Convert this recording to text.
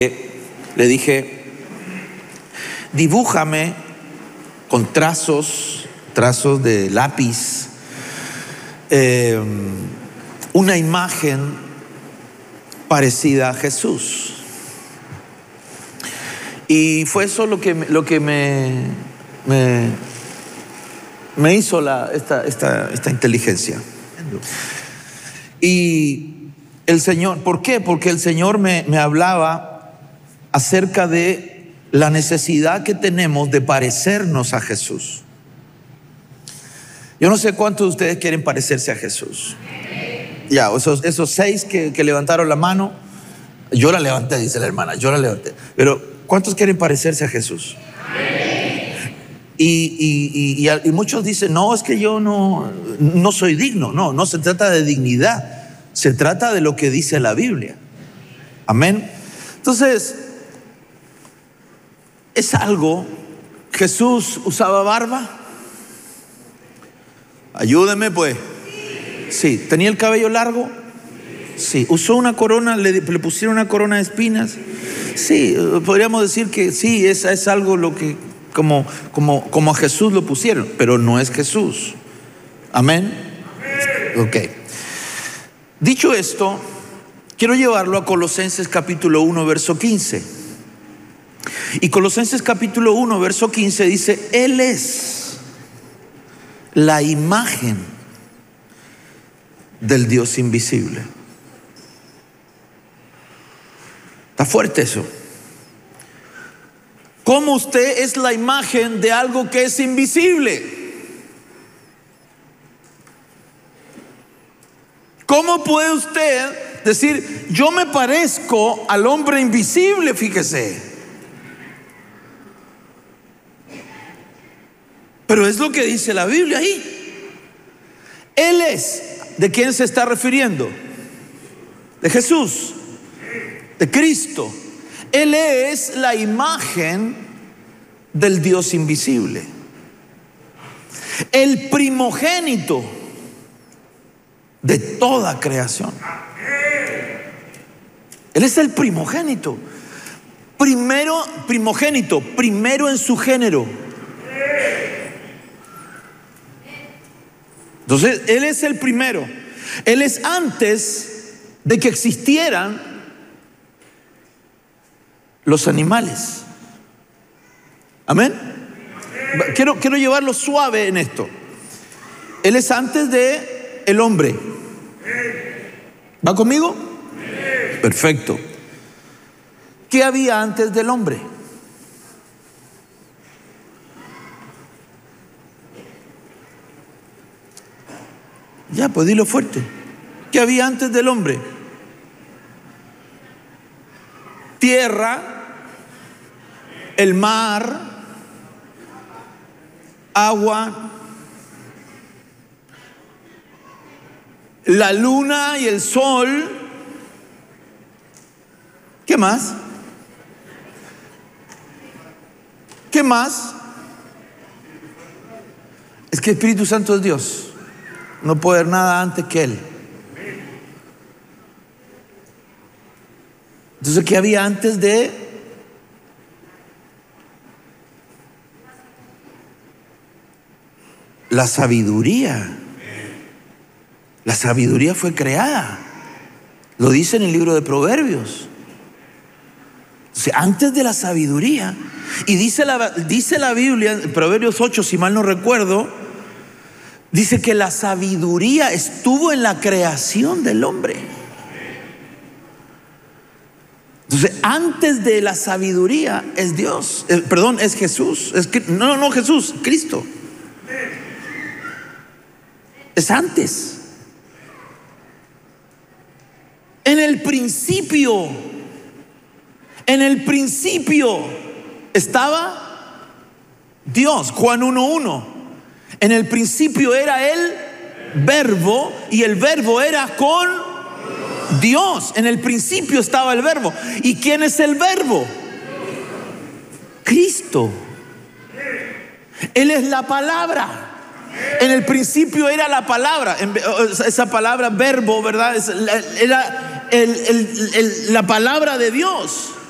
Le dije, dibújame con trazos de lápiz, una imagen parecida a Jesús. Y fue eso lo que me hizo esta inteligencia. Y el Señor, ¿por qué? Porque el Señor me hablaba acerca de la necesidad que tenemos de parecernos a Jesús. Yo no sé cuántos de ustedes quieren parecerse a Jesús. Ya, esos 6 que levantaron la mano, yo la levanté, dice la hermana, yo la levanté. Pero ¿cuántos quieren parecerse a Jesús? Y muchos dicen, no, es que yo no soy digno. No se trata de dignidad, se trata de lo que dice la Biblia. Amén. Entonces, es algo. Jesús usaba barba. Ayúdeme pues. Sí. ¿Tenía el cabello largo? Sí. ¿Usó una corona? ¿Le pusieron una corona de espinas? Sí. Podríamos decir que sí, es algo lo que como a Jesús lo pusieron, pero no es Jesús. Amén. Ok. Dicho esto, quiero llevarlo a Colosenses capítulo 1 verso 15. Y Colosenses capítulo 1 verso 15 dice: Él es la imagen del Dios invisible. Está fuerte eso. ¿Cómo usted es la imagen de algo que es invisible? ¿Cómo puede usted decir, yo me parezco al hombre invisible? Fíjese. Pero es lo que dice la Biblia ahí. Él es. ¿De quién se está refiriendo? De Jesús, de Cristo. Él es la imagen del Dios invisible, el primogénito de toda creación. Él es el primogénito. Primero en su género. Entonces, Él es el primero. Él es antes de que existieran los animales. Amén. Quiero llevarlo suave en esto. Él es antes de el hombre. ¿Va conmigo? Perfecto. ¿Qué había antes del hombre? Ya, pues dilo fuerte. ¿Qué había antes del hombre? Tierra, el mar, agua, la luna y el sol. ¿Qué más? ¿Qué más? Es que el Espíritu Santo es Dios. No puede haber nada antes que Él. Entonces, ¿qué había antes de? La sabiduría. La sabiduría fue creada. Lo dice en el libro de Proverbios. O sea, antes de la sabiduría. Y dice la Biblia, en Proverbios 8, si mal no recuerdo, dice que la sabiduría estuvo en la creación del hombre. Entonces, antes de la sabiduría es Dios, es Jesús. No Jesús, Cristo. Es antes. En el principio estaba Dios. Juan 1:1. En el principio era el verbo, y el verbo era con Dios. En el principio estaba el verbo. ¿Y quién es el verbo? Cristo. Él es la palabra. En el principio era la palabra. Esa palabra verbo, ¿verdad? Era la palabra de Dios.